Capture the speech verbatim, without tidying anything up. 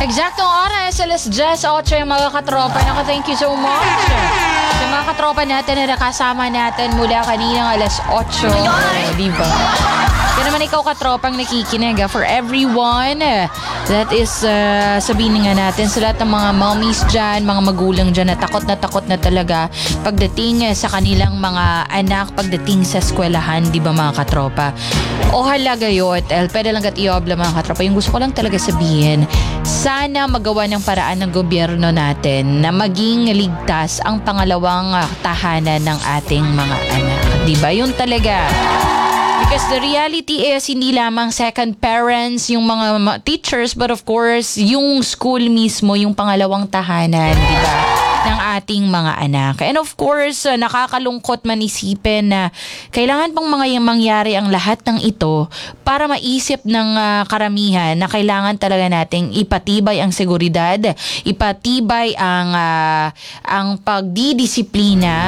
Eksaktong oras, alas diyes otso yung mga katropa. Naka, thank you so much. Sa mga katropa natin na nakasama natin mula kaninang alas otso. Oh, diba? Kaya naman ikaw katropang nakikinig ha? For everyone, that is, uh, sabihin nga natin sa lahat ng mga mommies dyan, mga magulang dyan na takot na takot na talaga pagdating sa kanilang mga anak, pagdating sa eskwelahan, di ba mga katropa? O halaga yun, el, pwede lang kat iobla mga katropa. Yung gusto ko lang talaga sabihin, sana magawa ng paraan ng gobyerno natin na maging ligtas ang pangalawang uh, tahanan ng ating mga anak. Di ba? Yun talaga. Because the reality is, hindi lamang second parents, yung mga teachers, but of course, yung school mismo, yung pangalawang tahanan, di ba, ng ating mga anak. And of course, uh, nakakalungkot man isipin na kailangan pang mga mangyari ang lahat ng ito para maisip ng uh, karamihan na kailangan talaga nating ipatibay ang seguridad, ipatibay ang, uh, ang pagdidisiplina